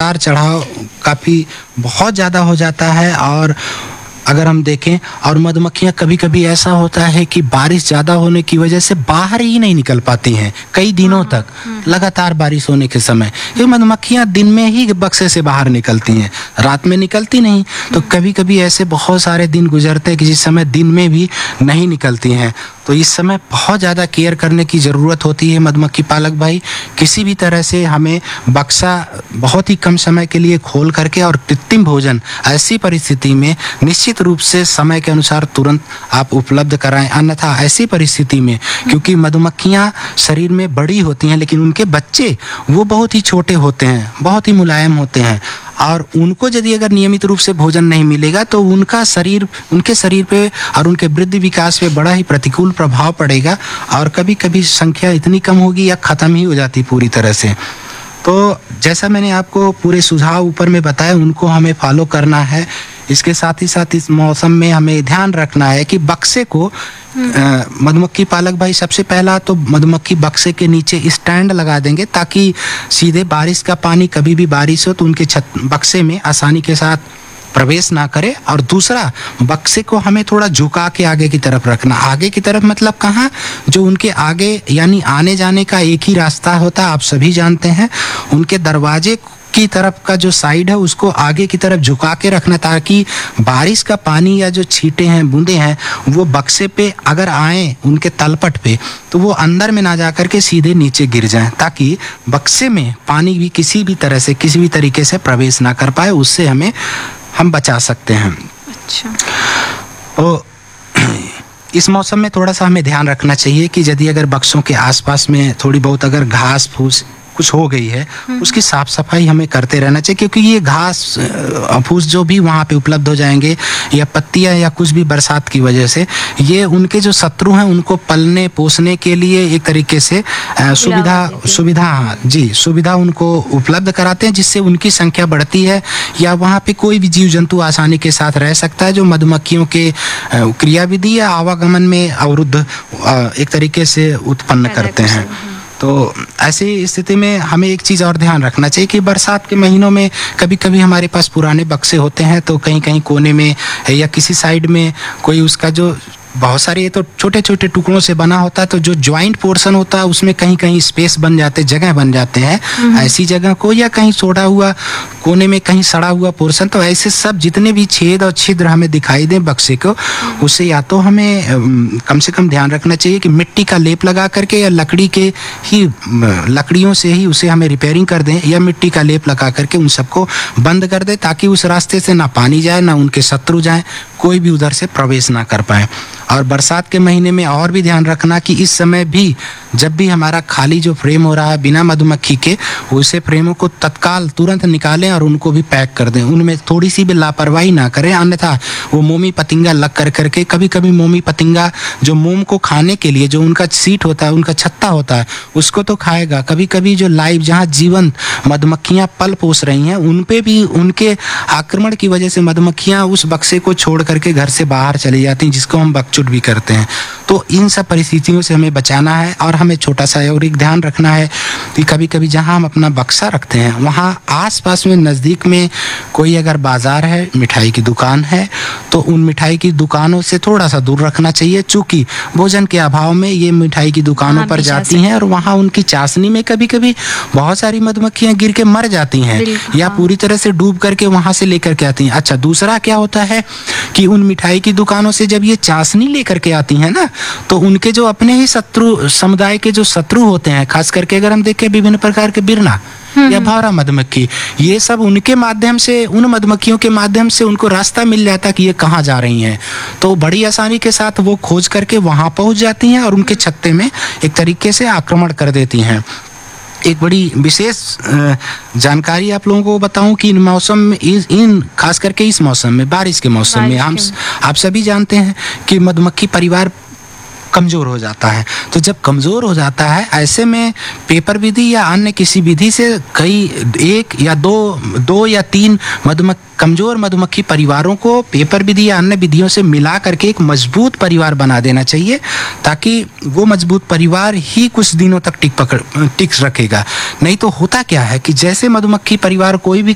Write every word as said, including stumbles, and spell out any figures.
उतार चढ़ाव काफ़ी बहुत ज़्यादा हो जाता है। और अगर हम देखें, और मधुमक्खियाँ कभी-कभी ऐसा होता है कि बारिश ज़्यादा होने की वजह से बाहर ही नहीं निकल पाती हैं कई दिनों तक, लगातार बारिश होने के समय। ये मधुमक्खियाँ दिन में ही बक्से से बाहर निकलती हैं, रात में निकलती नहीं। तो कभी-कभी ऐसे बहुत सारे दिन गुजरते हैं कि जिस समय दिन में भी नहीं निकलती हैं। तो इस समय बहुत ज़्यादा केयर करने की ज़रूरत होती है मधुमक्खी पालक भाई। किसी भी तरह से हमें बक्सा बहुत ही कम समय के लिए खोल करके और कृत्रिम भोजन ऐसी परिस्थिति में निश्चित रूप से समय के अनुसार तुरंत आप उपलब्ध कराएं। अन्यथा ऐसी परिस्थिति में, क्योंकि मधुमक्खियाँ शरीर में बड़ी होती हैं लेकिन उनके बच्चे वो बहुत ही छोटे होते हैं, बहुत ही मुलायम होते हैं, और उनको यदि अगर नियमित रूप से भोजन नहीं मिलेगा तो उनका शरीर उनके शरीर पे और उनके वृद्धि विकास पे बड़ा ही प्रतिकूल प्रभाव पड़ेगा, और कभी कभी संख्या इतनी कम होगी या ख़त्म ही हो जाती पूरी तरह से। तो जैसा मैंने आपको पूरे सुझाव ऊपर में बताया, उनको हमें फॉलो करना है। इसके साथ ही साथ इस मौसम में हमें ध्यान रखना है कि बक्से को मधुमक्खी पालक भाई, सबसे पहला तो मधुमक्खी बक्से के नीचे स्टैंड लगा देंगे ताकि सीधे बारिश का पानी, कभी भी बारिश हो तो उनके छत बक्से में आसानी के साथ प्रवेश ना करे। और दूसरा, बक्से को हमें थोड़ा झुका के आगे की तरफ रखना। आगे की तरफ मतलब कहाँ? जो उनके आगे यानी आने जाने का एक ही रास्ता होता है, आप सभी जानते हैं। उनके दरवाजे की तरफ का जो साइड है उसको आगे की तरफ झुका के रखना, ताकि बारिश का पानी या जो छींटे हैं, बूंदे हैं, वो बक्से पे अगर आए उनके तलपट पे तो वो अंदर में ना जा कर के सीधे नीचे गिर जाएं, ताकि बक्से में पानी भी किसी भी तरह से, किसी भी तरीके से प्रवेश ना कर पाए। उससे हमें हम बचा सकते हैं। अच्छा। तो इस मौसम में थोड़ा सा हमें ध्यान रखना चाहिए कि यदि अगर बक्सों के आसपास में थोड़ी बहुत अगर घास फूस कुछ हो गई है, उसकी साफ सफाई हमें करते रहना चाहिए, क्योंकि ये घास फूस जो भी वहाँ पे उपलब्ध हो जाएंगे या पत्तियाँ या कुछ भी बरसात की वजह से, ये उनके जो शत्रु हैं उनको पलने पोसने के लिए एक तरीके से सुविधा सुविधा हाँ जी सुविधा उनको उपलब्ध कराते हैं, जिससे उनकी संख्या बढ़ती है या वहाँ पे कोई भी जीव जंतु आसानी के साथ रह सकता है, जो मधुमक्खियों के क्रियाविधि या आवागमन में अवरुद्ध एक तरीके से उत्पन्न करते हैं। तो ऐसी स्थिति में हमें एक चीज़ और ध्यान रखना चाहिए कि बरसात के महीनों में कभी कभी हमारे पास पुराने बक्से होते हैं, तो कहीं कहीं कोने में या किसी साइड में कोई उसका जो बहुत सारे ये तो छोटे छोटे टुकड़ों से बना होता है, तो जो ज्वाइंट पोर्शन होता है उसमें कहीं कहीं स्पेस बन जाते, जगह बन जाते हैं। ऐसी जगह को, या कहीं सोड़ा हुआ कोने में कहीं सड़ा हुआ पोर्शन, तो ऐसे सब जितने भी छेद और छिद्र हमें दिखाई दें बक्से को, उससे या तो हमें कम से कम ध्यान रखना चाहिए कि मिट्टी का लेप लगा करके या लकड़ी के ही लकड़ियों से ही उसे हमें रिपेयरिंग कर दें, या मिट्टी का लेप लगा करके उन सबको बंद कर दें, ताकि उस रास्ते से ना पानी जाए ना उनके शत्रु जाएं, कोई भी उधर से प्रवेश ना कर पाए। और बरसात के महीने में और भी ध्यान रखना कि इस समय भी जब भी हमारा खाली जो फ्रेम हो रहा है बिना मधुमक्खी के, उसे फ्रेमों को तत्काल तुरंत निकालें और उनको भी पैक कर दें। उनमें थोड़ी सी भी लापरवाही ना करें, अन्यथा वो मोमी पतिंगा लग कर करके, कभी कभी मोमी पतिंगा जो मोम को खाने के लिए जो उनका सीट होता है, उनका छत्ता होता है, उसको तो खाएगा। कभी कभी जो लाइव जहाँ जीवंत मधुमक्खियाँ पल पोस रही हैं, उन पे भी उनके आक्रमण की वजह से मधुमक्खियाँ उस बक्से को छोड़ करके घर से बाहर चली जाती हैं, जिसको हम बकचुट भी करते हैं। तो इन सब परिस्थितियों से हमें बचाना है। और हमें छोटा सा और एक ध्यान रखना है कि कभी कभी जहाँ हम अपना बक्सा रखते हैं वहाँ आसपास में नज़दीक में कोई अगर बाज़ार है, मिठाई की दुकान है, तो उन मिठाई की दुकानों से थोड़ा सा दूर रखना चाहिए, चूँकि भोजन के अभाव में ये मिठाई की दुकानों पर जाती हैं और वहाँ उनकी चाशनी में कभी कभी बहुत सारी मधुमक्खियाँ गिर के मर जाती हैं या पूरी तरह से डूब करके वहाँ से लेकर के आती हैं। अच्छा, दूसरा क्या होता है कि उन मिठाई की दुकानों से जब ये चाशनी लेकर के आती हैं ना, तो उनके जो अपने ही शत्रु समुदाय के जो शत्रु होते हैं, खास करके अगर हम देखें विभिन्न प्रकार के बिरना या भौरा मधुमक्खी, ये सब उनके माध्यम से, उन मधुमक्खियों के माध्यम से उनको रास्ता मिल जाता कि ये कहाँ जा रही हैं, तो बड़ी आसानी के साथ वो खोज करके वहाँ पहुँच जाती हैं और उनके छत्ते में एक तरीके से आक्रमण कर देती हैं। एक बड़ी विशेष जानकारी आप लोगों को बताऊं कि इन मौसम में, इन खास करके इस मौसम में, बारिश के मौसम में, हम आप सभी जानते हैं कि मधुमक्खी परिवार कमज़ोर हो जाता है। तो जब कमज़ोर हो जाता है, ऐसे में पेपर विधि या अन्य किसी विधि से कई एक या दो दो या तीन मधुमक्खी कमज़ोर मधुमक्खी परिवारों को पेपर विधि या अन्य विधियों से मिला करके एक मजबूत परिवार बना देना चाहिए, ताकि वो मजबूत परिवार ही कुछ दिनों तक टिक पकड़ टिक रखेगा। नहीं तो होता क्या है कि जैसे मधुमक्खी परिवार कोई भी